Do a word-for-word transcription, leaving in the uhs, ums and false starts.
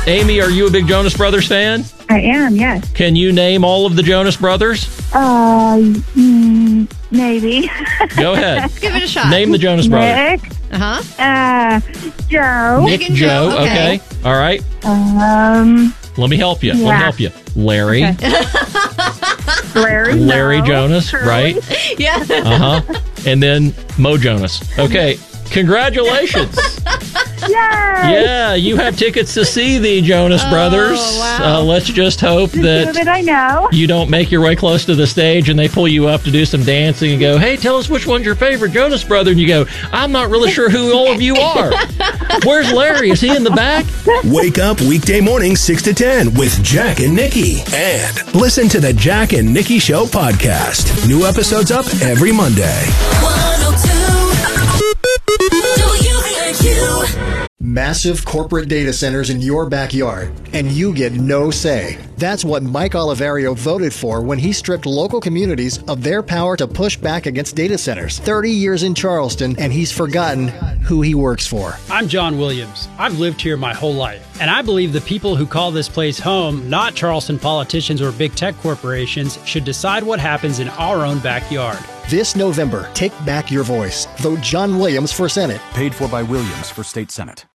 Amy, are you a big Jonas Brothers fan? I am, yes. Can you name all of the Jonas Brothers? Uh, mm, maybe. Go ahead. Give it a shot. Name the Jonas Brothers. Nick, Uh-huh. uh, Joe, Nick, and Joe. Joe, okay. Okay. All right. um, Let me help you. Let me Yeah. help you. Larry. Okay. Larry, Larry no. Jonas, Curly. right? Yeah. Uh huh. And then Mo Jonas. Okay. Congratulations. Yay! Yeah, you have tickets to see the Jonas Brothers. wow. Uh, let's just hope Just that so that I know. you don't make your way close to the stage and they pull you up to do some dancing and go, hey, tell us which one's your favorite Jonas Brother. And you go, I'm not really sure who all of you are. Where's Larry? Is he in the back? Wake up weekday mornings six to ten with Jack and Nikki. And listen to the Jack and Nikki Show podcast. New episodes up every Monday. Massive corporate data centers in your backyard, and you get no say. That's what Mike Oliverio voted for when he stripped local communities of their power to push back against data centers. thirty years in Charleston, and he's forgotten who he works for. I'm John Williams. I've lived here my whole life, and I believe the people who call this place home, not Charleston politicians or big tech corporations, should decide what happens in our own backyard. This November, take back your voice. Vote John Williams for Senate. Paid for by Williams for State Senate.